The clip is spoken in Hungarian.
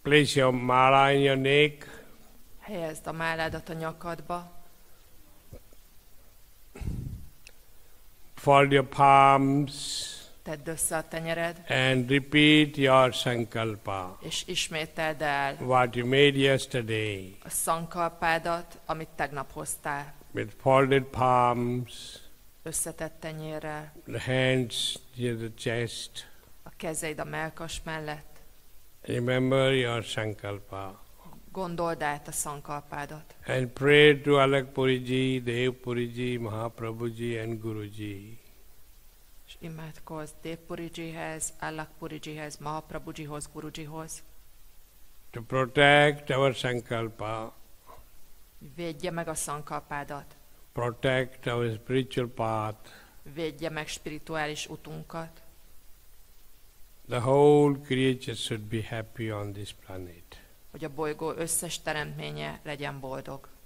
Place your mala in your neck. Helyezd a máládat a nyakadba. Fold your palms. Tedd össze a tenyered. And repeat your sankalpa. És ismételd el What you made yesterday. a sankalpádat, amit tegnap hoztál. With folded palms. Összetett tenyérrel. The hands near the chest. A kezeid a mellkas mellett. Remember your sankalpa. Gondold át a sankalpádat. And pray to Alakpuriji, Devpuriji, Mahaprabhuji and Guruji. És imádkozz Devpurijihez, Alakpurijihez, Mahaprabhujihoz, Gurujihoz. To protect our sankalpa. Védje meg a sankalpádat. Protect our spiritual path. Védje meg spirituális utunkat. The whole creature should be happy on this planet. Hogy a bolygó összes teremtménye legyen boldog.